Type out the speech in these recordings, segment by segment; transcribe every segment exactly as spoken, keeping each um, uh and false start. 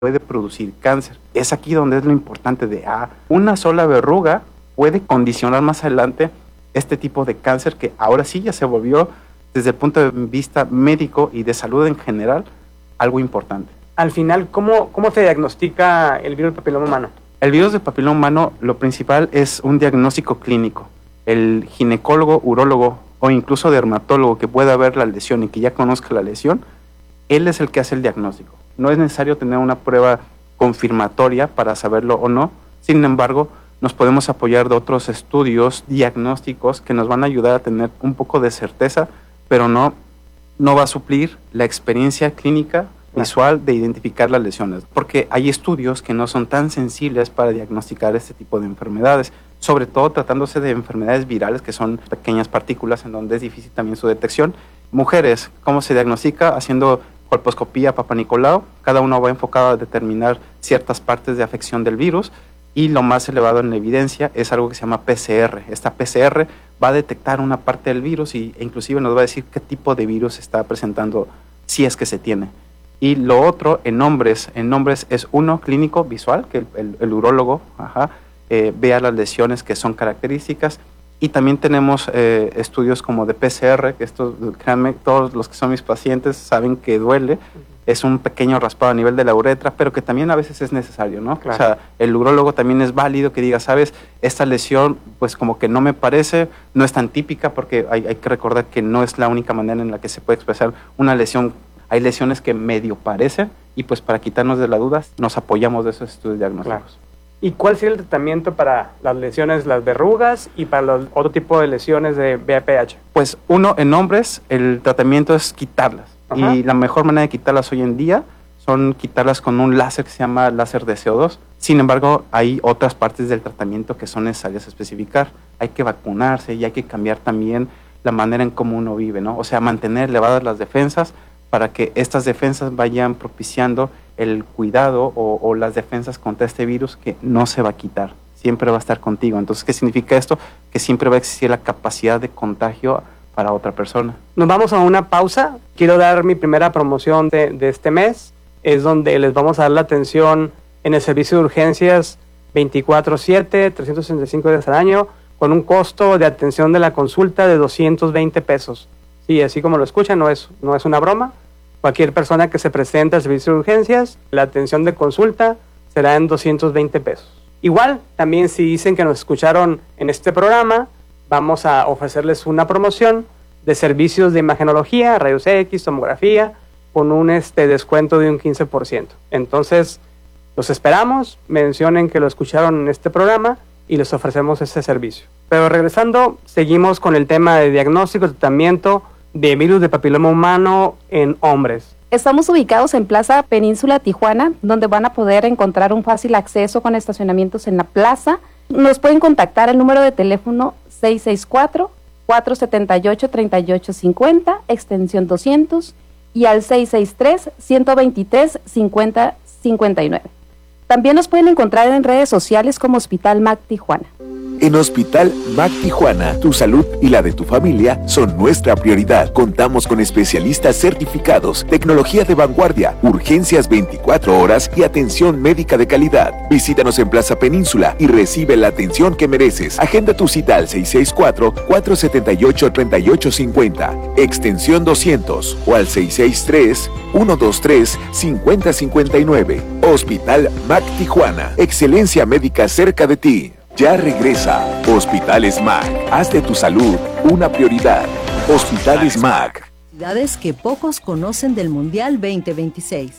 puede producir cáncer. Es aquí donde es lo importante de ah, una sola verruga puede condicionar más adelante este tipo de cáncer que ahora sí ya se volvió, desde el punto de vista médico y de salud en general, algo importante. Al final, ¿cómo, cómo se diagnostica el virus del papiloma humano? El virus del papiloma humano, lo principal es un diagnóstico clínico. El ginecólogo, urólogo o incluso dermatólogo que pueda ver la lesión y que ya conozca la lesión, él es el que hace el diagnóstico. No es necesario tener una prueba confirmatoria para saberlo o no. Sin embargo, nos podemos apoyar de otros estudios diagnósticos que nos van a ayudar a tener un poco de certeza, pero no, no va a suplir la experiencia clínica visual de identificar las lesiones, porque hay estudios que no son tan sensibles para diagnosticar este tipo de enfermedades, sobre todo tratándose de enfermedades virales que son pequeñas partículas en donde es difícil también su detección. Mujeres, ¿cómo se diagnostica? Haciendo colposcopía Papa Nicolau, cada uno va enfocado a determinar ciertas partes de afección del virus y lo más elevado en la evidencia es algo que se llama P C R. Esta P C R va a detectar una parte del virus y, e inclusive nos va a decir qué tipo de virus se está presentando si es que se tiene. Y lo otro, en hombres, en hombres es uno clínico visual, que el, el, el urólogo ajá, eh, vea las lesiones que son características. Y también tenemos eh, estudios como de P C R, que estos, créanme, todos los que son mis pacientes saben que duele. Es un pequeño raspado a nivel de la uretra, pero que también a veces es necesario, ¿no? Claro. O sea, el urólogo también es válido que diga, sabes, esta lesión, pues como que no me parece, no es tan típica, porque hay, hay que recordar que no es la única manera en la que se puede expresar una lesión. Hay lesiones que medio parecen y pues para quitarnos de la duda nos apoyamos de esos estudios diagnósticos. Claro. ¿Y cuál sería el tratamiento para las lesiones, las verrugas y para los, otro tipo de lesiones de V I H H? Pues uno, en hombres el tratamiento es quitarlas. Ajá. Y la mejor manera de quitarlas hoy en día son quitarlas con un láser que se llama láser de C O dos. Sin embargo, hay otras partes del tratamiento que son necesarias especificar. Hay que vacunarse y hay que cambiar también la manera en cómo uno vive, ¿no? O sea, mantener elevadas las defensas para que estas defensas vayan propiciando el cuidado o, o las defensas contra este virus que no se va a quitar, siempre va a estar contigo. Entonces, ¿qué significa esto? Que siempre va a existir la capacidad de contagio para otra persona. Nos vamos a una pausa. Quiero dar mi primera promoción de, de este mes. Es donde les vamos a dar la atención en el servicio de urgencias veinticuatro siete, trescientos sesenta y cinco días al año, con un costo de atención de la consulta de doscientos veinte pesos. Sí, así como lo escuchan, no es, no es una broma. Cualquier persona que se presente al servicio de urgencias, la atención de consulta será en doscientos veinte pesos. Igual, también si dicen que nos escucharon en este programa, vamos a ofrecerles una promoción de servicios de imagenología, rayos X, tomografía, con un este, descuento de un quince por ciento. Entonces, los esperamos, mencionen que lo escucharon en este programa y les ofrecemos ese servicio. Pero regresando, seguimos con el tema de diagnóstico y tratamiento de virus de papiloma humano en hombres. Estamos ubicados en Plaza Península Tijuana, donde van a poder encontrar un fácil acceso con estacionamientos en la plaza. Nos pueden contactar al número de teléfono seis seis cuatro, cuatro siete ocho, tres ocho cinco cero, extensión doscientos, y al seis seis tres, uno dos tres, cinco cero cinco nueve. También nos pueden encontrar en redes sociales como Hospital M A C Tijuana. En Hospital M A C Tijuana, tu salud y la de tu familia son nuestra prioridad. Contamos con especialistas certificados, tecnología de vanguardia, urgencias veinticuatro horas y atención médica de calidad. Visítanos en Plaza Península y recibe la atención que mereces. Agenda tu cita al seis seis cuatro, cuatro siete ocho, tres ocho cinco cero, extensión doscientos, o al seis seis tres, uno dos tres, cinco cero cinco nueve. Hospital M A C Tijuana. Excelencia médica cerca de ti. Ya regresa Hospitales M A C. Haz de tu salud una prioridad. Hospitales M A C. Actividades que pocos conocen del Mundial veinte veintiséis.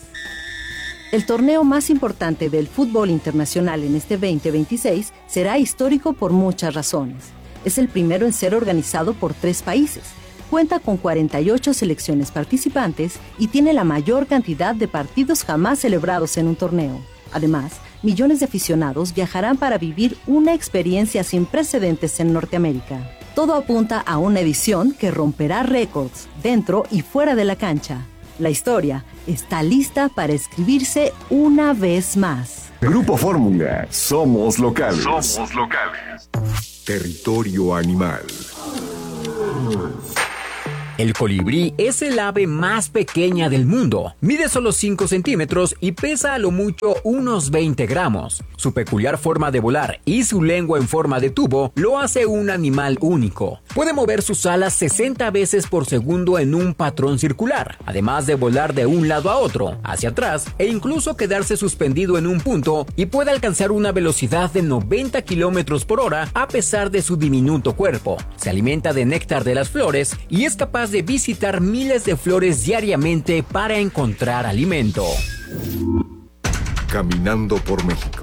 El torneo más importante del fútbol internacional en este veinte veintiséis será histórico por muchas razones. Es el primero en ser organizado por tres países. Cuenta con cuarenta y ocho selecciones participantes y tiene la mayor cantidad de partidos jamás celebrados en un torneo. Además, millones de aficionados viajarán para vivir una experiencia sin precedentes en Norteamérica. Todo apunta a una edición que romperá récords dentro y fuera de la cancha. La historia está lista para escribirse una vez más. Grupo Fórmula. Somos locales. Somos locales. Territorio animal. El colibrí es el ave más pequeña del mundo. Mide solo cinco centímetros y pesa a lo mucho unos veinte gramos. Su peculiar forma de volar y su lengua en forma de tubo lo hace un animal único. Puede mover sus alas sesenta veces por segundo en un patrón circular, además de volar de un lado a otro, hacia atrás e incluso quedarse suspendido en un punto, y puede alcanzar una velocidad de noventa kilómetros por hora a pesar de su diminuto cuerpo. Se alimenta de néctar de las flores y es capaz de visitar miles de flores diariamente para encontrar alimento. Caminando por México.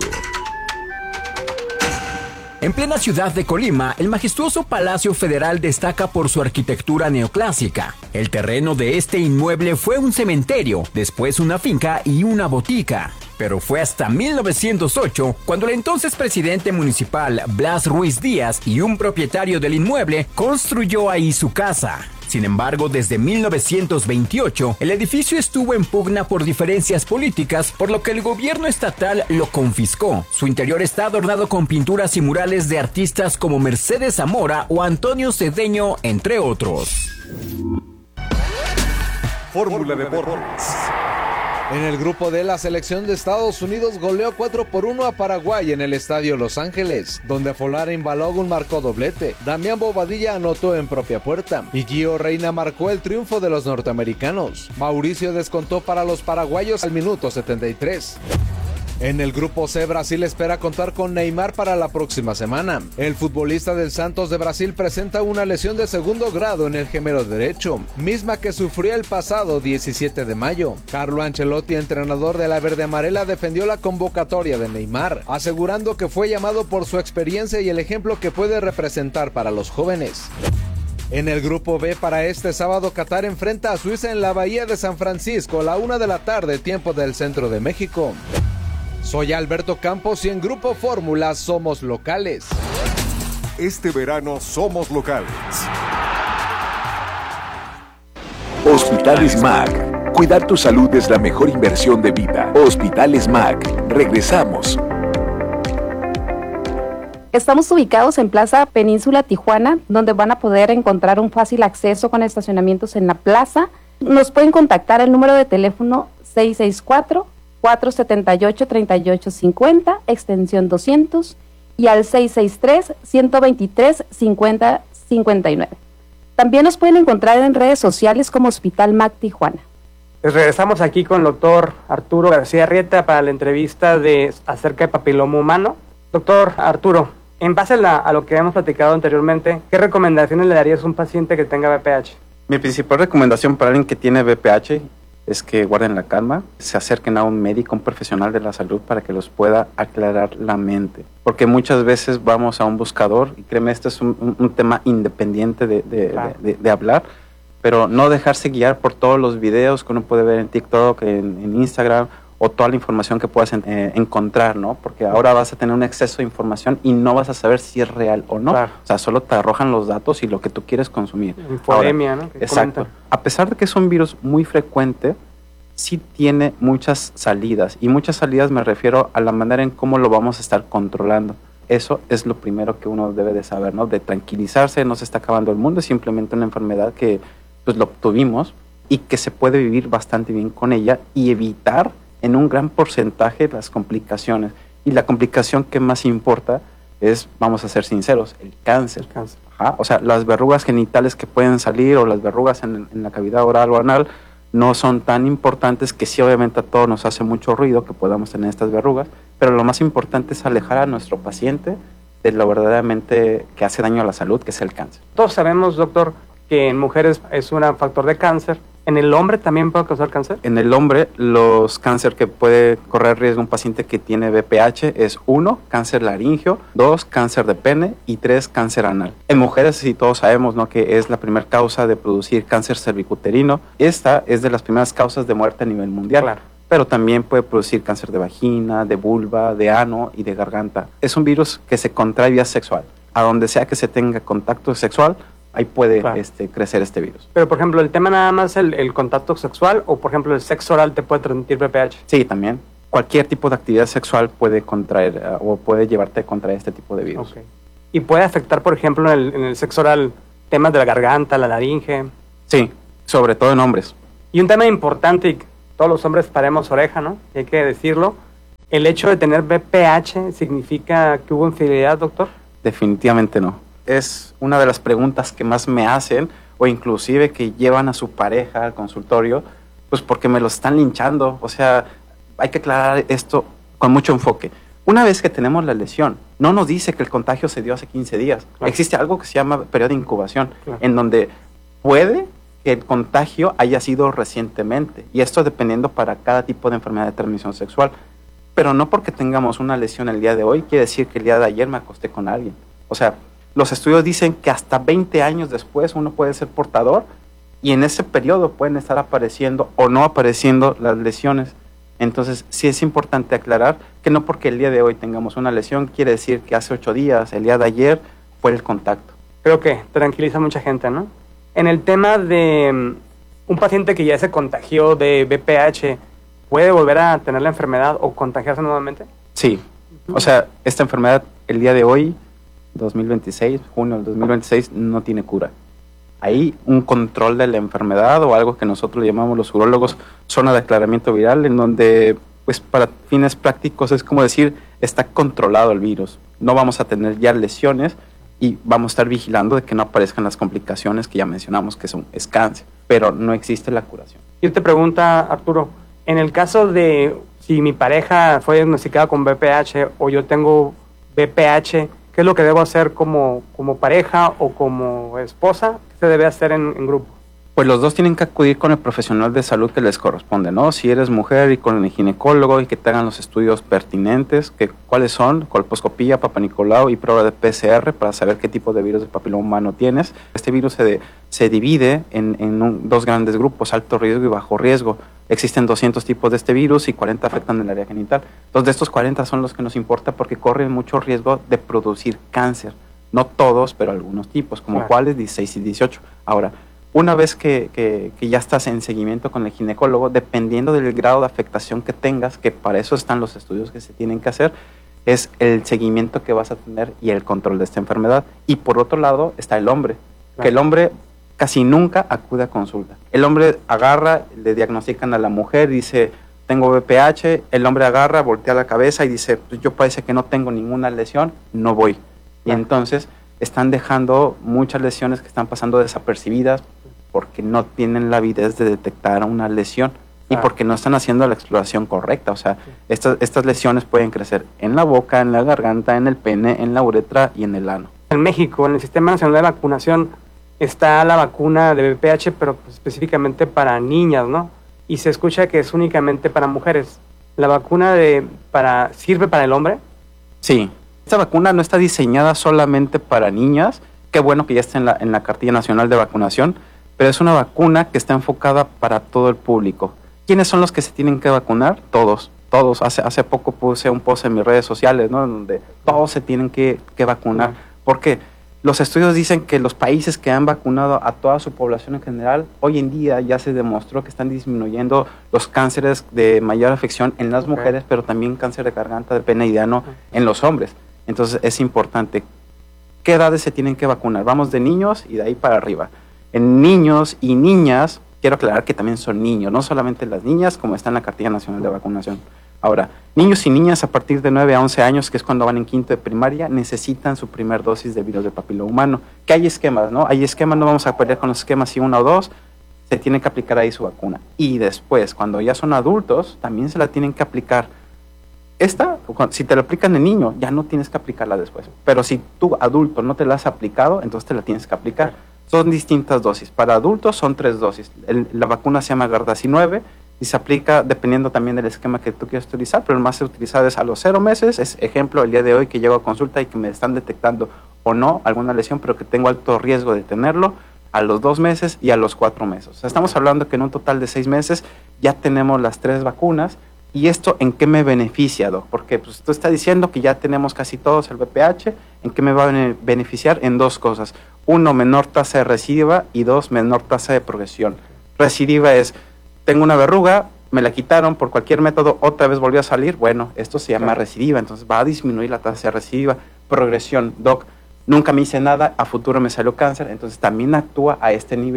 En plena ciudad de Colima, el majestuoso Palacio Federal destaca por su arquitectura neoclásica. El terreno de este inmueble fue un cementerio, después una finca y una botica. Pero fue hasta mil novecientos ocho cuando el entonces presidente municipal Blas Ruiz Díaz y un propietario del inmueble construyó ahí su casa. Sin embargo, desde mil novecientos veintiocho, el edificio estuvo en pugna por diferencias políticas, por lo que el gobierno estatal lo confiscó. Su interior está adornado con pinturas y murales de artistas como Mercedes Zamora o Antonio Cedeño, entre otros. Fórmula Deportes. En el grupo D, la selección de Estados Unidos goleó cuatro por uno a Paraguay en el Estadio Los Ángeles, donde Folarin Balogun marcó doblete, Damián Bobadilla anotó en propia puerta y Gio Reyna marcó el triunfo de los norteamericanos. Mauricio descontó para los paraguayos al minuto setenta y tres. En el grupo C, Brasil espera contar con Neymar para la próxima semana. El futbolista del Santos de Brasil presenta una lesión de segundo grado en el gemelo derecho, misma que sufrió el pasado diecisiete de mayo. Carlo Ancelotti, entrenador de la verde amarela, defendió la convocatoria de Neymar, asegurando que fue llamado por su experiencia y el ejemplo que puede representar para los jóvenes. En el grupo B, para este sábado, Qatar enfrenta a Suiza en la Bahía de San Francisco a la una de la tarde, tiempo del centro de México. Soy Alberto Campos y en Grupo Fórmula somos locales. Este verano somos locales. Hospital S M A C. Cuidar tu salud es la mejor inversión de vida. Hospital S M A C. Regresamos. Estamos ubicados en Plaza Península Tijuana, donde van a poder encontrar un fácil acceso con estacionamientos en la plaza. Nos pueden contactar al número de teléfono seis seis cuatro, cuatro siete ocho, tres ocho cinco cero, extensión doscientos, y al seis seis tres, uno dos tres, cinco cero cinco nueve. También nos pueden encontrar en redes sociales como Hospital M A C Tijuana. Pues regresamos aquí con el doctor Arturo García Rieta para la entrevista de acerca de papiloma humano. Doctor Arturo, en base a, la, a lo que hemos platicado anteriormente, ¿qué recomendaciones le darías a un paciente que tenga V P H? Mi principal recomendación para alguien que tiene V P H es que guarden la calma, se acerquen a un médico, un profesional de la salud para que los pueda aclarar la mente. Porque muchas veces vamos a un buscador, y créeme, este es un, un, un tema independiente de, de, claro. de, de, de hablar, pero no dejarse guiar por todos los videos que uno puede ver en TikTok, en, en Instagram, o toda la información que puedas en, eh, encontrar, ¿no? Porque ahora vas a tener un exceso de información y no vas a saber si es real o no. Claro. O sea, solo te arrojan los datos y lo que tú quieres consumir. Infodemia, ¿no? Exacto. Comentan. A pesar de que es un virus muy frecuente, sí tiene muchas salidas. Y muchas salidas me refiero a la manera en cómo lo vamos a estar controlando. Eso es lo primero que uno debe de saber, ¿no? De tranquilizarse, no se está acabando el mundo, es simplemente una enfermedad que pues lo obtuvimos y que se puede vivir bastante bien con ella y evitar en un gran porcentaje las complicaciones. Y la complicación que más importa es, vamos a ser sinceros, el cáncer. El cáncer. Ajá. O sea, las verrugas genitales que pueden salir o las verrugas en, en la cavidad oral o anal no son tan importantes, que sí obviamente a todos nos hace mucho ruido que podamos tener estas verrugas, pero lo más importante es alejar a nuestro paciente de lo verdaderamente que hace daño a la salud, que es el cáncer. Todos sabemos, doctor, que en mujeres es un factor de cáncer. ¿En el hombre también puede causar cáncer? En el hombre, los cáncer que puede correr riesgo un paciente que tiene V P H es uno, cáncer laríngeo, dos, cáncer de pene y tres, cáncer anal. En mujeres, sí todos sabemos, ¿no?, que es la primera causa de producir cáncer cervicuterino. Esta es de las primeras causas de muerte a nivel mundial. Claro. Pero también puede producir cáncer de vagina, de vulva, de ano y de garganta. Es un virus que se contrae vía sexual. A donde sea que se tenga contacto sexual, ahí puede claro. este, crecer este virus. Pero, por ejemplo, ¿el tema nada más el, el contacto sexual o, por ejemplo, el sexo oral te puede transmitir V P H? Sí, también. Cualquier tipo de actividad sexual puede contraer uh, o puede llevarte a contraer este tipo de virus. Okay. ¿Y puede afectar, por ejemplo, en el, en el sexo oral temas de la garganta, la laringe? Sí, sobre todo en hombres. Y un tema importante, y que todos los hombres paremos oreja, ¿no? Hay que decirlo. ¿El hecho de tener B P H significa que hubo infidelidad, doctor? Definitivamente no. Es una de las preguntas que más me hacen, o inclusive que llevan a su pareja al consultorio, pues porque me lo están linchando. O sea, hay que aclarar esto con mucho enfoque. Una vez que tenemos la lesión, no nos dice que el contagio se dio hace quince días. Claro. Existe algo que se llama periodo de incubación, claro, en donde puede que el contagio haya sido recientemente, y esto dependiendo para cada tipo de enfermedad de transmisión sexual. Pero no porque tengamos una lesión el día de hoy, quiere decir que el día de ayer me acosté con alguien. O sea, los estudios dicen que hasta veinte años después uno puede ser portador, y en ese periodo pueden estar apareciendo o no apareciendo las lesiones. Entonces, sí es importante aclarar que no porque el día de hoy tengamos una lesión, quiere decir que hace ocho días, el día de ayer, fue el contacto. Creo que tranquiliza a mucha gente, ¿no? En el tema de um, un paciente que ya se contagió de B P H, ¿puede volver a tener la enfermedad o contagiarse nuevamente? Sí. O sea, esta enfermedad, el día de hoy, dos mil veintiséis, junio del dos mil veintiséis, no tiene cura. Hay un control de la enfermedad, o algo que nosotros llamamos los urólogos zona de aclaramiento viral, en donde, pues para fines prácticos, es como decir, está controlado el virus. No vamos a tener ya lesiones y vamos a estar vigilando de que no aparezcan las complicaciones que ya mencionamos, que son, es cáncer, pero no existe la curación. Yo te pregunto, Arturo, en el caso de si mi pareja fue diagnosticada con B P H o yo tengo B P H, ¿qué es lo que debo hacer como, como pareja o como esposa? ¿Qué se debe hacer en, en grupo? Pues los dos tienen que acudir con el profesional de salud que les corresponde, ¿no? Si eres mujer, y con el ginecólogo, y que te hagan los estudios pertinentes, que cuáles son, colposcopía, Papa Nicolau y prueba de P C R para saber qué tipo de virus del papiloma humano tienes. Este virus se, de, se divide en, en un, dos grandes grupos, alto riesgo y bajo riesgo. Existen doscientos tipos de este virus y cuarenta afectan el área genital. Entonces, de estos cuarenta son los que nos importa porque corren mucho riesgo de producir cáncer. No todos, pero algunos tipos, como cuáles, dieciséis y dieciocho. Ahora, una vez que, que, que ya estás en seguimiento con el ginecólogo, dependiendo del grado de afectación que tengas, que para eso están los estudios que se tienen que hacer, es el seguimiento que vas a tener y el control de esta enfermedad. Y por otro lado está el hombre, claro, que el hombre casi nunca acude a consulta. El hombre agarra, le diagnostican a la mujer, dice, tengo B P H, el hombre agarra, voltea la cabeza y dice, pues yo parece que no tengo ninguna lesión, no voy. Claro. Y entonces están dejando muchas lesiones que están pasando desapercibidas porque no tienen la avidez de detectar una lesión y ah. porque no están haciendo la exploración correcta. O sea, sí. estas, estas lesiones pueden crecer en la boca, en la garganta, en el pene, en la uretra y en el ano. En México, en el Sistema Nacional de Vacunación, está la vacuna de B P H, pero pues específicamente para niñas, ¿no? Y se escucha que es únicamente para mujeres. ¿La vacuna de para sirve para el hombre? Sí. Esta vacuna no está diseñada solamente para niñas. Qué bueno que ya está en la, en la Cartilla Nacional de Vacunación, pero es una vacuna que está enfocada para todo el público. ¿Quiénes son los que se tienen que vacunar? Todos, todos. Hace, hace poco puse un post en mis redes sociales, ¿no? Donde todos se tienen que, que vacunar. ¿Por qué? Los estudios dicen que los países que han vacunado a toda su población en general, hoy en día ya se demostró que están disminuyendo los cánceres de mayor afección en las okay. mujeres, pero también cáncer de garganta, de pene y de ano okay. en los hombres. Entonces es importante. ¿Qué edades se tienen que vacunar? Vamos de niños y de ahí para arriba. En niños y niñas, quiero aclarar que también son niños, no solamente las niñas, como está en la Cartilla Nacional de Vacunación. Ahora, niños y niñas a partir de nueve a once años, que es cuando van en quinto de primaria, necesitan su primer dosis de virus del papiloma humano. Que hay esquemas, ¿no? Hay esquemas, no vamos a pelear con los esquemas si uno o dos, se tiene que aplicar ahí su vacuna. Y después, cuando ya son adultos, también se la tienen que aplicar. Esta, si te la aplican de niño, ya no tienes que aplicarla después. Pero si tú, adulto, no te la has aplicado, entonces te la tienes que aplicar. Son distintas dosis. Para adultos son tres dosis. El, la vacuna se llama Gardasil nueve y se aplica dependiendo también del esquema que tú quieras utilizar, pero el más utilizado es a los cero meses. Es ejemplo, el día de hoy que llego a consulta y que me están detectando o no alguna lesión, pero que tengo alto riesgo de tenerlo, a los dos meses y a los cuatro meses. O sea, estamos hablando que en un total de seis meses ya tenemos las tres vacunas. ¿Y esto en qué me beneficia, Doc? Porque pues, tú estás diciendo que ya tenemos casi todos el B P H. ¿En qué me va a beneficiar? En dos cosas. Uno, menor tasa de recidiva, y dos, menor tasa de progresión. Recidiva es, tengo una verruga, me la quitaron por cualquier método, otra vez volvió a salir. Bueno, esto se llama recidiva, entonces va a disminuir la tasa de recidiva. Progresión, Doc, nunca me hice nada, a futuro me salió cáncer, entonces también actúa a este nivel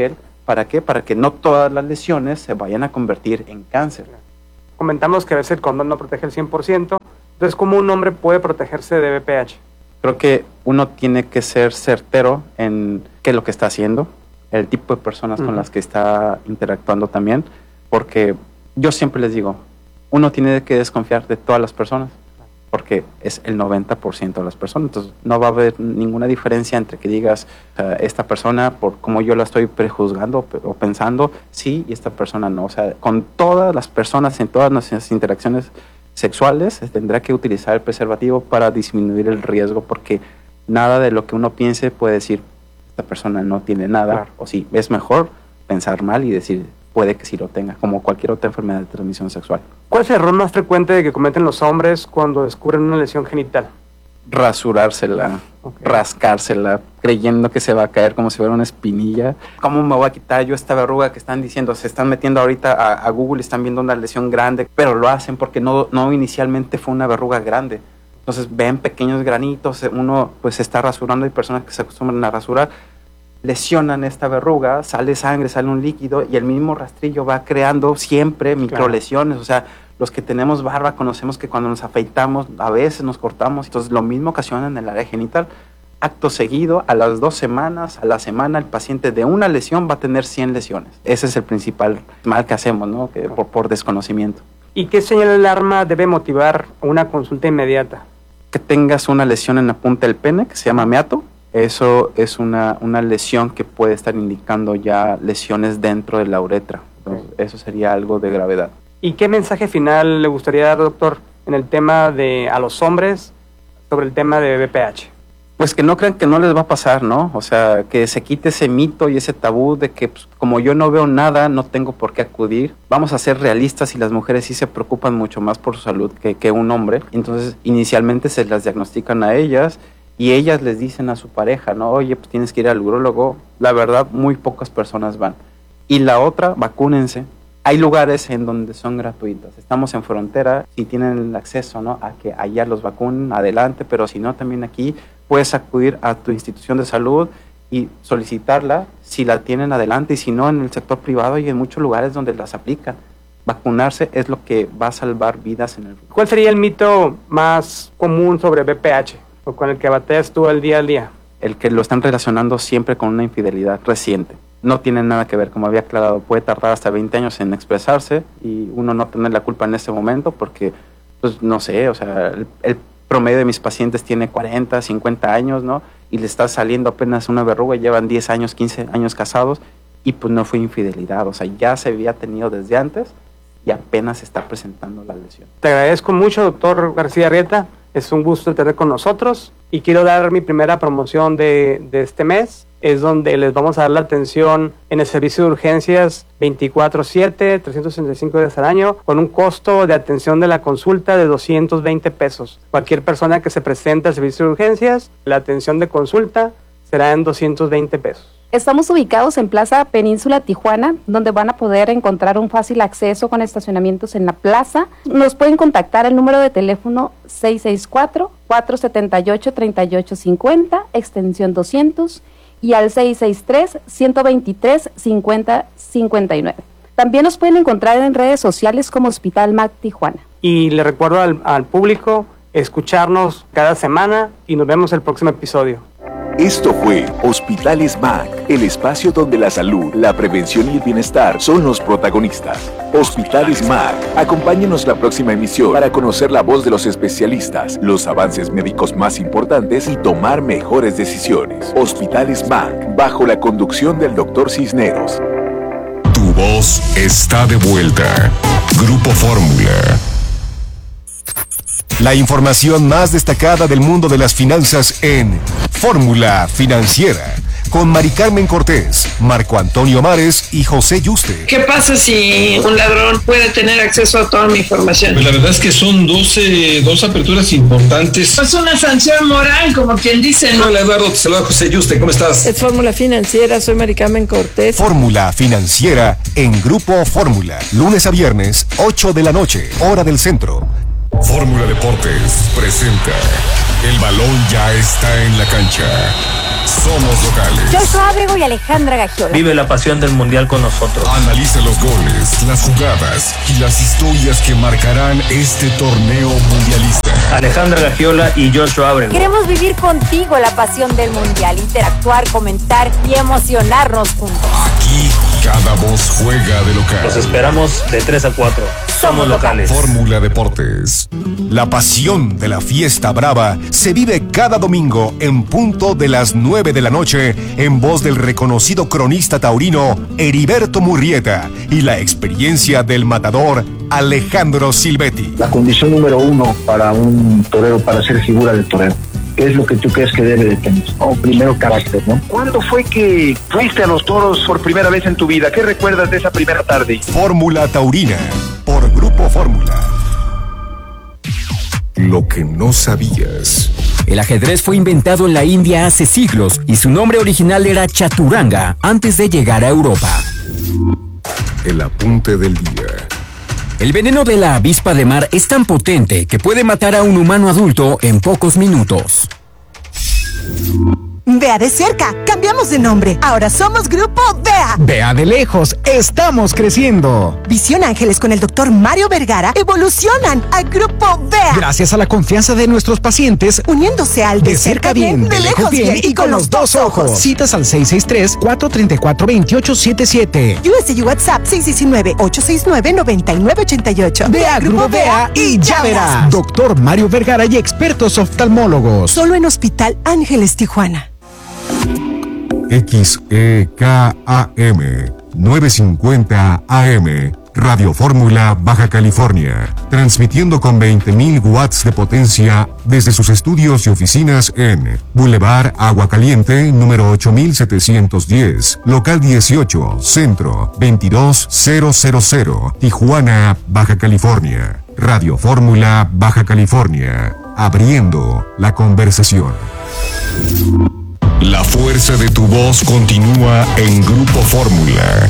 ¿Para qué? Para que no todas las lesiones se vayan a convertir en cáncer. Comentamos que a veces el condón no protege el cien por ciento. Entonces, ¿cómo un hombre puede protegerse de V P H? Creo que uno tiene que ser certero en qué es lo que está haciendo, el tipo de personas uh-huh. con las que está interactuando también, porque yo siempre les digo, uno tiene que desconfiar de todas las personas, porque es el noventa por ciento de las personas. Entonces no va a haber ninguna diferencia entre que digas uh, esta persona, por cómo yo la estoy prejuzgando o pensando, sí, y esta persona no. O sea, con todas las personas, en todas nuestras interacciones sexuales, tendrá que utilizar el preservativo para disminuir el riesgo, porque nada de lo que uno piense puede decir, esta persona no tiene nada, claro. o sí, es mejor pensar mal y decir, puede que sí lo tenga, como cualquier otra enfermedad de transmisión sexual. ¿Cuál es el error más frecuente que cometen los hombres cuando descubren una lesión genital? Rasurársela, okay. rascársela, creyendo que se va a caer como si fuera una espinilla. ¿Cómo me voy a quitar yo esta verruga que están diciendo? Se están metiendo ahorita a, a Google y están viendo una lesión grande, pero lo hacen porque no, no inicialmente fue una verruga grande. Entonces ven pequeños granitos, uno pues se está rasurando, hay personas que se acostumbran a rasurar, lesionan esta verruga, sale sangre, sale un líquido y el mismo rastrillo va creando siempre microlesiones. Claro. O sea, los que tenemos barba conocemos que cuando nos afeitamos a veces nos cortamos, entonces lo mismo ocasiona en el área genital. Acto seguido, a las dos semanas, a la semana, el paciente de una lesión va a tener cien lesiones. Ese es el principal mal que hacemos, ¿no? Que por, por desconocimiento. ¿Y qué señal de alarma debe motivar una consulta inmediata? Que tengas una lesión en la punta del pene, que se llama meato. Eso es una, una lesión que puede estar indicando ya lesiones dentro de la uretra. Entonces, sí. Eso sería algo de gravedad. ¿Y qué mensaje final le gustaría dar, doctor, en el tema de a los hombres sobre el tema de V P H? Pues que no crean que no les va a pasar, ¿no? O sea, que se quite ese mito y ese tabú de que pues, como yo no veo nada, no tengo por qué acudir. Vamos a ser realistas y las mujeres sí se preocupan mucho más por su salud que, que un hombre. Entonces, inicialmente se las diagnostican a ellas y ellas les dicen a su pareja, ¿no? Oye, pues tienes que ir al urólogo. La verdad, muy pocas personas van. Y la otra, vacúnense. Hay lugares en donde son gratuitos. Estamos en frontera, si tienen el acceso, ¿no? A que allá los vacunen, adelante, pero si no, también aquí puedes acudir a tu institución de salud y solicitarla, si la tienen adelante, y si no, en el sector privado y en muchos lugares donde las aplican. Vacunarse es lo que va a salvar vidas en el futuro. ¿Cuál sería el mito más común sobre V P H o con el que bateas tú el día al día? El que lo están relacionando siempre con una infidelidad reciente. No tiene nada que ver, como había aclarado, puede tardar hasta veinte años en expresarse y uno no tener la culpa en ese momento porque, pues no sé, o sea, el, el promedio de mis pacientes tiene cuarenta, cincuenta años, ¿no? Y le está saliendo apenas una verruga, llevan diez años, quince años casados y pues no fue infidelidad, o sea, ya se había tenido desde antes y apenas se está presentando la lesión. Te agradezco mucho, doctor García Arrieta, es un gusto tener con nosotros y quiero dar mi primera promoción de, de este mes. Es donde les vamos a dar la atención en el servicio de urgencias veinticuatro siete, trescientos sesenta y cinco días al año, con un costo de atención de la consulta de doscientos veinte pesos. Cualquier persona que se presente al servicio de urgencias, la atención de consulta será en doscientos veinte pesos. Estamos ubicados en Plaza Península Tijuana, donde van a poder encontrar un fácil acceso con estacionamientos en la plaza. Nos pueden contactar al número de teléfono seis seis cuatro, cuatro siete ocho, tres ocho cinco cero, extensión doscientos, y al seis seis tres, uno dos tres, cinco cero cinco nueve. También nos pueden encontrar en redes sociales como Hospital M A C Tijuana. Y le recuerdo al, al público escucharnos cada semana y nos vemos el próximo episodio. Esto fue Hospitales M A C, el espacio donde la salud, la prevención y el bienestar son los protagonistas. Hospitales M A C, acompáñenos la próxima emisión para conocer la voz de los especialistas, los avances médicos más importantes y tomar mejores decisiones. Hospitales M A C, bajo la conducción del doctor Cisneros. Tu voz está de vuelta. Grupo Fórmula. La información más destacada del mundo de las finanzas en Fórmula Financiera, con Mari Carmen Cortés, Marco Antonio Mares y José Yuste. ¿Qué pasa si un ladrón puede tener acceso a toda mi información? Pues la verdad es que son doce, dos aperturas importantes. Es una sanción moral, como quien dice, ¿no? Hola Eduardo, te saluda José Yuste, ¿cómo estás? Es Fórmula Financiera, soy Mari Carmen Cortés. Fórmula Financiera en Grupo Fórmula, lunes a viernes, ocho de la noche, hora del centro. Fórmula Deportes presenta El balón ya está en la cancha. Somos locales. Joshua Abrego y Alejandra Gagiola. Vive la pasión del mundial con nosotros. Analiza los goles, las jugadas y las historias que marcarán este torneo mundialista. Alejandra Gagiola y Joshua Abrego. Queremos vivir contigo la pasión del mundial, interactuar, comentar y emocionarnos juntos. Aquí cada voz juega de local. Los esperamos de tres a cuatro. Somos locales. Fórmula Deportes. La pasión de la fiesta brava se vive cada domingo en punto de las nueve de la noche en voz del reconocido cronista taurino Heriberto Murrieta y la experiencia del matador Alejandro Silvetti. La condición número uno para un torero, para ser figura del torero, ¿qué es lo que tú crees que debe de tener? Oh, primero, carácter, ¿no? ¿Cuándo fue que fuiste a los toros por primera vez en tu vida? ¿Qué recuerdas de esa primera tarde? Fórmula Taurina, por Grupo Fórmula. Lo que no sabías. El ajedrez fue inventado en la India hace siglos y su nombre original era chaturanga antes de llegar a Europa. El apunte del día. El veneno de la avispa de mar es tan potente que puede matar a un humano adulto en pocos minutos. Vea de cerca, cambiamos de nombre. Ahora somos Grupo Vea. Vea de lejos, estamos creciendo. Visión Ángeles con el doctor Mario Vergara evolucionan a Grupo Vea. Gracias a la confianza de nuestros pacientes, uniéndose al de, de cerca bien, bien, de lejos bien, bien y con los dos ojos. Citas al seis seis tres, cuatro tres cuatro, dos ocho siete siete. U S U WhatsApp seis uno nueve, ocho seis nueve, nueve nueve ocho ocho. Vea Grupo Vea y ya verás. Doctor Mario Vergara y expertos oftalmólogos. Solo en Hospital Ángeles Tijuana. X E K A M novecientos cincuenta A M Radio Fórmula Baja California, transmitiendo con veinte mil watts de potencia desde sus estudios y oficinas en Boulevard Agua Caliente, número ocho mil setecientos diez, local dieciocho, centro veintidós mil, Tijuana, Baja California. Radio Fórmula Baja California, abriendo la conversación. La fuerza de tu voz continúa en Grupo Fórmula.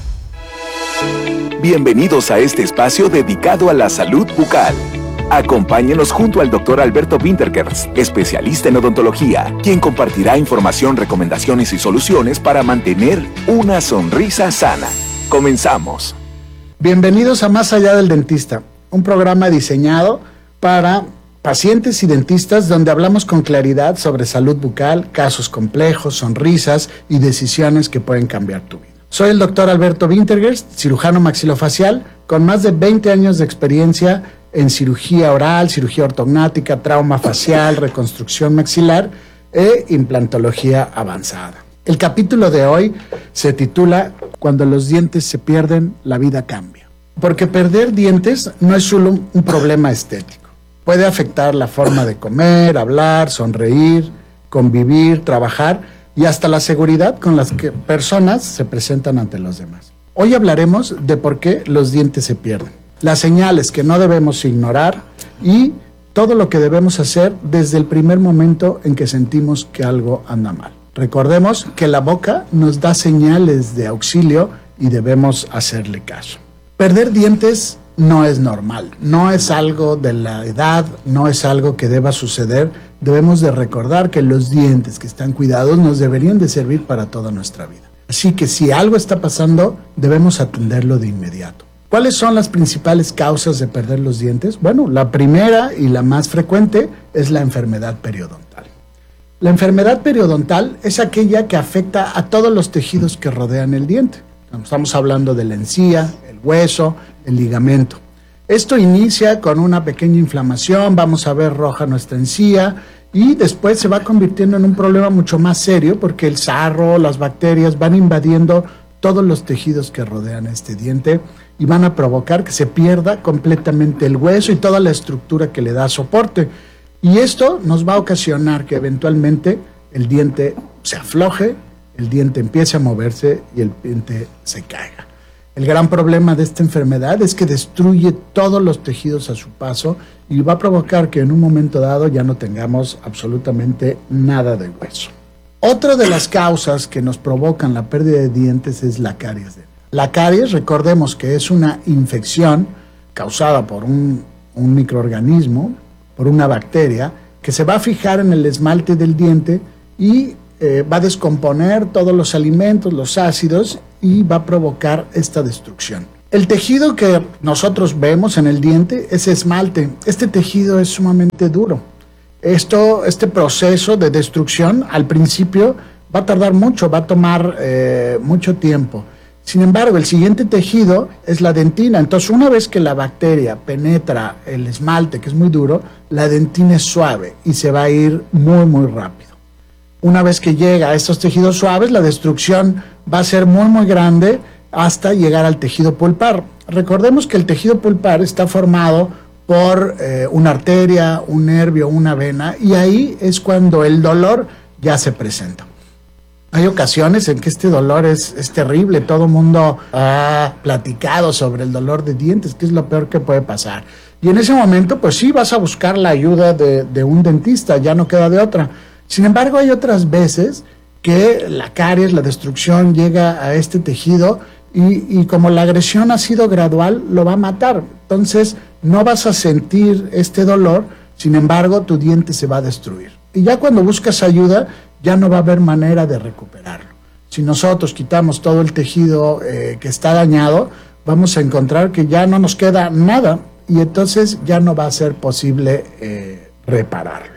Bienvenidos a este espacio dedicado a la salud bucal. Acompáñenos junto al doctor Alberto Winterkers, especialista en odontología, quien compartirá información, recomendaciones y soluciones para mantener una sonrisa sana. Comenzamos. Bienvenidos a Más Allá del Dentista, un programa diseñado para pacientes y dentistas donde hablamos con claridad sobre salud bucal, casos complejos, sonrisas y decisiones que pueden cambiar tu vida. Soy el doctor Alberto Wintergers, cirujano maxilofacial, con más de veinte años de experiencia en cirugía oral, cirugía ortognática, trauma facial, reconstrucción maxilar e implantología avanzada. El capítulo de hoy se titula Cuando los dientes se pierden, la vida cambia. Porque perder dientes no es solo un problema estético. Puede afectar la forma de comer, hablar, sonreír, convivir, trabajar y hasta la seguridad con las que personas se presentan ante los demás. Hoy hablaremos de por qué los dientes se pierden, las señales que no debemos ignorar y todo lo que debemos hacer desde el primer momento en que sentimos que algo anda mal. Recordemos que la boca nos da señales de auxilio y debemos hacerle caso. Perder dientes no es normal, no es algo de la edad, no es algo que deba suceder. Debemos de recordar que los dientes que están cuidados nos deberían de servir para toda nuestra vida. Así que si algo está pasando, debemos atenderlo de inmediato. ¿Cuáles son las principales causas de perder los dientes? Bueno, la primera y la más frecuente es la enfermedad periodontal. La enfermedad periodontal es aquella que afecta a todos los tejidos que rodean el diente. Estamos hablando de la encía, el hueso, el ligamento. Esto inicia con una pequeña inflamación, vamos a ver roja nuestra encía y después se va convirtiendo en un problema mucho más serio porque el sarro, las bacterias van invadiendo todos los tejidos que rodean este diente y van a provocar que se pierda completamente el hueso y toda la estructura que le da soporte. Y esto nos va a ocasionar que eventualmente el diente se afloje, el diente empiece a moverse y el diente se caiga. El gran problema de esta enfermedad es que destruye todos los tejidos a su paso y va a provocar que en un momento dado ya no tengamos absolutamente nada de hueso. Otra de las causas que nos provocan la pérdida de dientes es la caries. La caries, recordemos que es una infección causada por un, un microorganismo, por una bacteria, que se va a fijar en el esmalte del diente y eh, va a descomponer todos los alimentos, los ácidos, y va a provocar esta destrucción. El tejido que nosotros vemos en el diente es esmalte. Este tejido es sumamente duro. Esto, este proceso de destrucción al principio va a tardar mucho, va a tomar eh, mucho tiempo. Sin embargo, el siguiente tejido es la dentina. Entonces, una vez que la bacteria penetra el esmalte, que es muy duro, la dentina es suave y se va a ir muy, muy rápido. Una vez que llega a estos tejidos suaves, la destrucción va a ser muy, muy grande hasta llegar al tejido pulpar. Recordemos que el tejido pulpar está formado por eh, una arteria, un nervio, una vena, y ahí es cuando el dolor ya se presenta. Hay ocasiones en que este dolor es, es terrible. Todo el mundo ha platicado sobre el dolor de dientes, que es lo peor que puede pasar. Y en ese momento, pues sí, vas a buscar la ayuda de, de un dentista, ya no queda de otra. Sin embargo, hay otras veces que la caries, la destrucción llega a este tejido y, y como la agresión ha sido gradual, lo va a matar. Entonces, no vas a sentir este dolor, sin embargo, tu diente se va a destruir. Y ya cuando buscas ayuda, ya no va a haber manera de recuperarlo. Si nosotros quitamos todo el tejido eh, que está dañado, vamos a encontrar que ya no nos queda nada y entonces ya no va a ser posible eh, repararlo.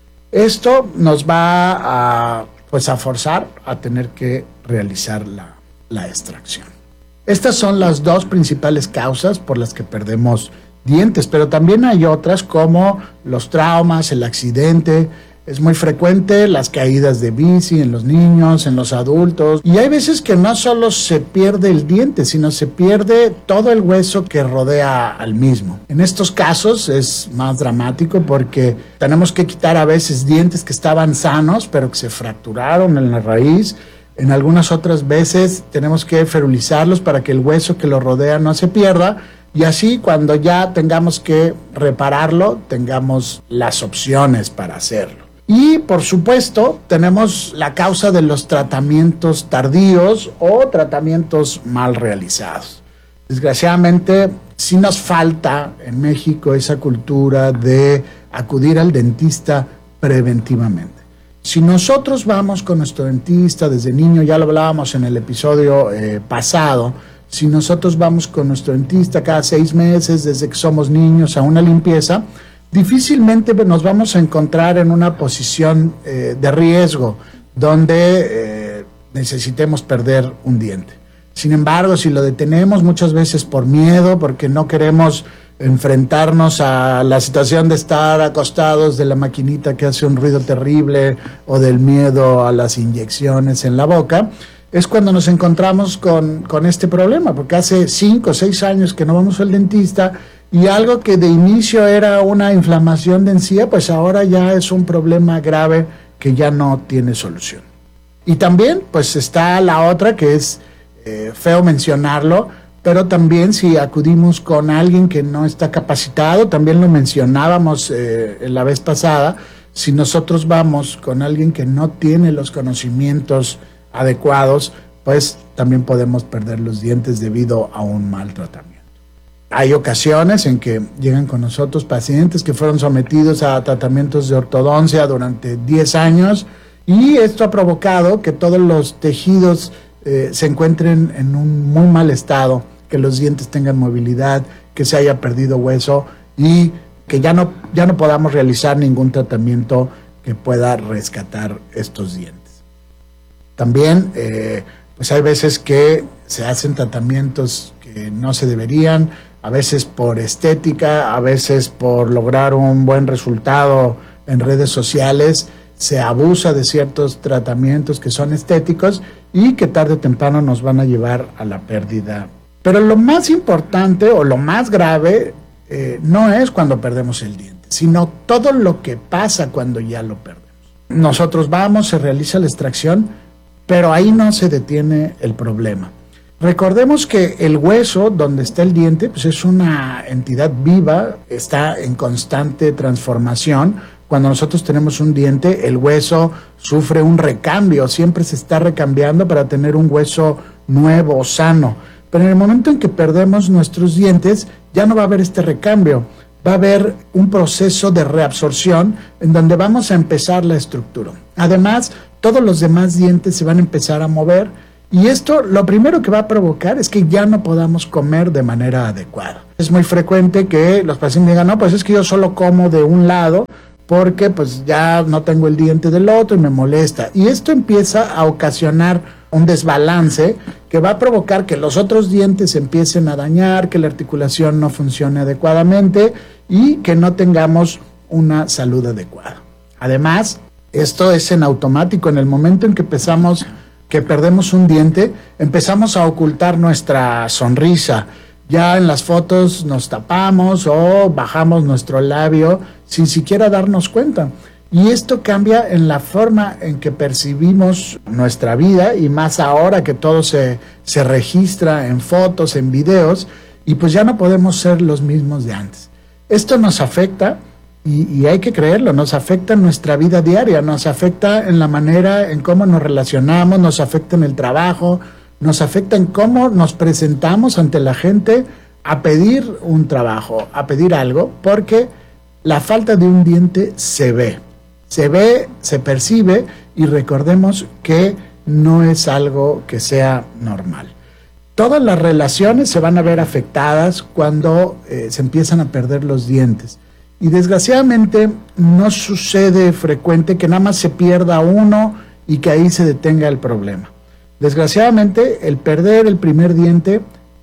Esto nos va a, pues a forzar a tener que realizar la, la extracción. Estas son las dos principales causas por las que perdemos dientes, pero también hay otras como los traumas, el accidente. Es muy frecuente las caídas de bici en los niños, en los adultos. Y hay veces que no solo se pierde el diente, sino se pierde todo el hueso que rodea al mismo. En estos casos es más dramático porque tenemos que quitar a veces dientes que estaban sanos, pero que se fracturaron en la raíz. En algunas otras veces tenemos que ferulizarlos para que el hueso que lo rodea no se pierda. Y así cuando ya tengamos que repararlo, tengamos las opciones para hacerlo. Y por supuesto tenemos la causa de los tratamientos tardíos o tratamientos mal realizados. Desgraciadamente sí nos falta en México esa cultura de acudir al dentista preventivamente. Si nosotros vamos con nuestro dentista desde niño, ya lo hablábamos en el episodio eh, pasado, si nosotros vamos con nuestro dentista cada seis meses desde que somos niños a una limpieza, difícilmente nos vamos a encontrar en una posición eh, de riesgo donde eh, necesitemos perder un diente. Sin embargo, si lo detenemos muchas veces por miedo, porque no queremos enfrentarnos a la situación de estar acostados de la maquinita que hace un ruido terrible o del miedo a las inyecciones en la boca, es cuando nos encontramos con, con este problema, porque hace cinco o seis años que no vamos al dentista. Y algo que de inicio era una inflamación de encía, pues ahora ya es un problema grave que ya no tiene solución. Y también, pues está la otra que es eh, feo mencionarlo, pero también si acudimos con alguien que no está capacitado, también lo mencionábamos eh, la vez pasada, si nosotros vamos con alguien que no tiene los conocimientos adecuados, pues también podemos perder los dientes debido a un mal tratamiento. Hay ocasiones en que llegan con nosotros pacientes que fueron sometidos a tratamientos de ortodoncia durante diez años y esto ha provocado que todos los tejidos eh, se encuentren en un muy mal estado, que los dientes tengan movilidad, que se haya perdido hueso y que ya no, ya no podamos realizar ningún tratamiento que pueda rescatar estos dientes. También eh, pues hay veces que se hacen tratamientos que no se deberían, a veces por estética, a veces por lograr un buen resultado en redes sociales, se abusa de ciertos tratamientos que son estéticos y que tarde o temprano nos van a llevar a la pérdida. Pero lo más importante o lo más grave eh, no es cuando perdemos el diente, sino todo lo que pasa cuando ya lo perdemos. Nosotros vamos, se realiza la extracción, pero ahí no se detiene el problema. Recordemos que el hueso, donde está el diente, pues es una entidad viva, está en constante transformación. Cuando nosotros tenemos un diente, el hueso sufre un recambio, siempre se está recambiando para tener un hueso nuevo o sano. Pero en el momento en que perdemos nuestros dientes, ya no va a haber este recambio. va a haber un proceso de reabsorción en donde vamos a empezar la estructura. Además, todos los demás dientes se van a empezar a mover y esto lo primero que va a provocar es que ya no podamos comer de manera adecuada. Es muy frecuente que los pacientes digan, no, pues es que yo solo como de un lado porque pues ya no tengo el diente del otro y me molesta. Y esto empieza a ocasionar un desbalance que va a provocar que los otros dientes empiecen a dañar, que la articulación no funcione adecuadamente y que no tengamos una salud adecuada. Además, esto es en automático. En el momento en que empezamos, que perdemos un diente, empezamos a ocultar nuestra sonrisa. Ya en las fotos nos tapamos o bajamos nuestro labio sin siquiera darnos cuenta. Y esto cambia en la forma en que percibimos nuestra vida y más ahora que todo se, se registra en fotos, en videos, y pues ya no podemos ser los mismos de antes. Esto nos afecta, y, y hay que creerlo, nos afecta en nuestra vida diaria, nos afecta en la manera en cómo nos relacionamos, nos afecta en el trabajo, nos afecta en cómo nos presentamos ante la gente a pedir un trabajo, a pedir algo, porque la falta de un diente se ve. Se ve, se percibe y recordemos que no es algo que sea normal. Todas las relaciones se van a ver afectadas cuando eh, se empiezan a perder los dientes. Y desgraciadamente no sucede frecuente que nada más se pierda uno y que ahí se detenga el problema. Desgraciadamente el perder el primer diente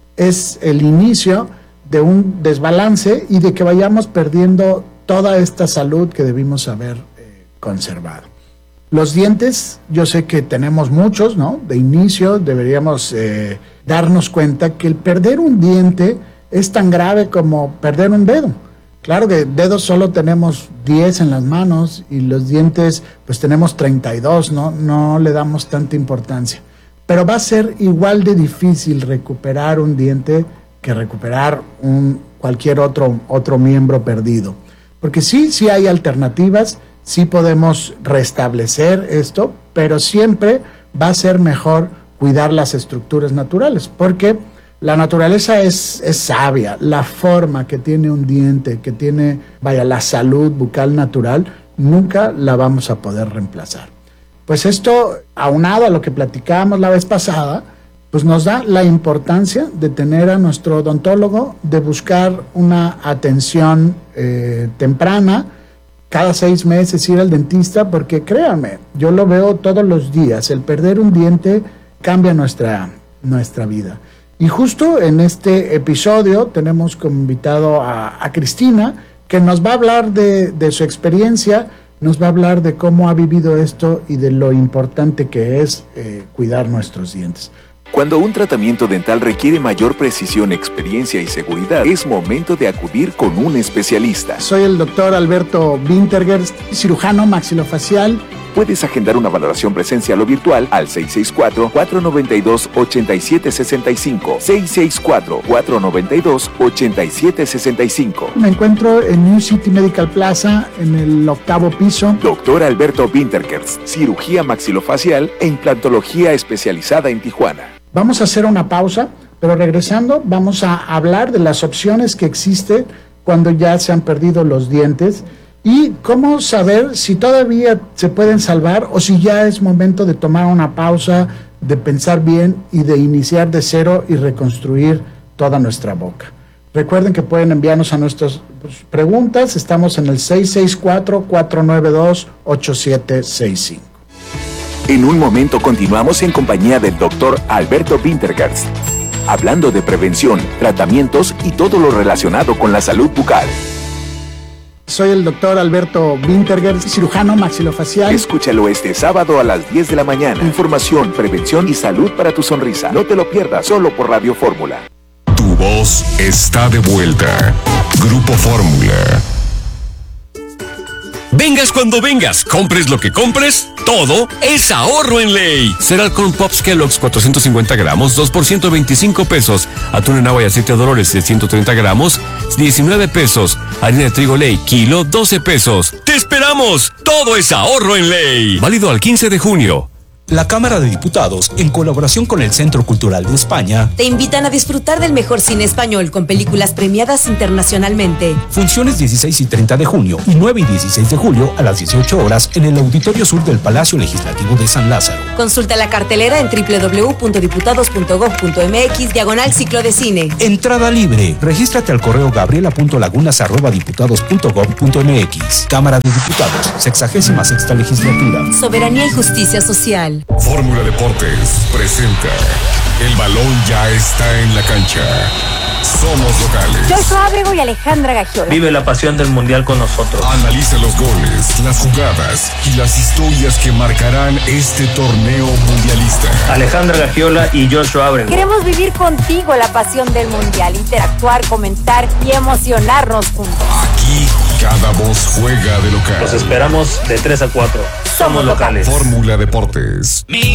es el inicio de un desbalance y de que vayamos perdiendo toda esta salud que debimos haber conservado. Los dientes, yo sé que tenemos muchos, ¿no? De inicio deberíamos eh, darnos cuenta que el perder un diente es tan grave como perder un dedo. Claro que dedos solo tenemos diez en las manos y los dientes pues tenemos treinta y dos, ¿no? No le damos tanta importancia. Pero va a ser igual de difícil recuperar un diente que recuperar un, cualquier otro, otro miembro perdido. Porque sí, sí hay alternativas, sí podemos restablecer esto, pero siempre va a ser mejor cuidar las estructuras naturales, porque la naturaleza es, es sabia. La forma que tiene un diente, que tiene, vaya, la salud bucal natural, nunca la vamos a poder reemplazar. Pues esto, aunado a lo que platicábamos la vez pasada, pues nos da la importancia de tener a nuestro odontólogo, de buscar una atención eh, temprana, cada seis meses ir al dentista, porque créanme, yo lo veo todos los días, el perder un diente cambia nuestra, nuestra vida. Y justo en este episodio tenemos como invitado a, a Cristina, que nos va a hablar de, de su experiencia, nos va a hablar de cómo ha vivido esto y de lo importante que es eh, cuidar nuestros dientes. Cuando un tratamiento dental requiere mayor precisión, experiencia y seguridad, es momento de acudir con un especialista. Soy el doctor Alberto Wintergerst, cirujano maxilofacial. Puedes agendar una valoración presencial o virtual al seis seis cuatro, cuatro nueve dos, ocho siete seis cinco, seis seis cuatro, cuatro nueve dos, ocho siete seis cinco. Me encuentro en New City Medical Plaza, en el octavo piso. Doctor Alberto Wintergerst, cirugía maxilofacial e implantología especializada en Tijuana. Vamos a hacer una pausa, pero regresando vamos a hablar de las opciones que existen cuando ya se han perdido los dientes y cómo saber si todavía se pueden salvar o si ya es momento de tomar una pausa, de pensar bien y de iniciar de cero y reconstruir toda nuestra boca. Recuerden que pueden enviarnos a nuestras preguntas, estamos en el seis seis cuatro, cuatro nueve dos, ocho siete seis cinco. En un momento continuamos en compañía del doctor Alberto Wintergerst, hablando de prevención, tratamientos y todo lo relacionado con la salud bucal. Soy el doctor Alberto Wintergerst, cirujano maxilofacial. Escúchalo este sábado a las diez de la mañana. Información, prevención y salud para tu sonrisa. No te lo pierdas, solo por Radio Fórmula. Tu voz está de vuelta. Grupo Fórmula. Vengas cuando vengas, compres lo que compres, todo es ahorro en ley. Cereal Corn Pops Kellogg's cuatrocientos cincuenta gramos, dos por ciento veinticinco pesos. Atún en agua y aceite Dolores de ciento treinta gramos, diecinueve pesos. Harina de trigo Ley, kilo, doce pesos. ¡Te esperamos! Todo es ahorro en ley. Válido al quince de junio. La Cámara de Diputados, en colaboración con el Centro Cultural de España, te invitan a disfrutar del mejor cine español con películas premiadas internacionalmente. Funciones dieciséis y treinta de junio y nueve y dieciséis de julio a las dieciocho horas en el Auditorio Sur del Palacio Legislativo de San Lázaro. Consulta la cartelera en doble u doble u doble u punto diputados punto gob punto eme equis diagonal ciclo de cine. Entrada libre. Regístrate al correo gabriela punto lagunas arroba diputados punto gob punto eme equis. Cámara de Diputados, sexagésima sexta legislatura. Soberanía y justicia social. Fórmula Deportes presenta El balón ya está en la cancha. Somos locales. Joshua Ábrego y Alejandra Gagiola. Vive la pasión del mundial con nosotros. Analiza los goles, las jugadas y las historias que marcarán este torneo mundialista. Alejandra Gagiola y Joshua Ábrego. Queremos vivir contigo la pasión del mundial, interactuar, comentar y emocionarnos juntos. Aquí cada voz juega de local. Los esperamos de tres a cuatro. Somos locales. Fórmula Deportes. Mi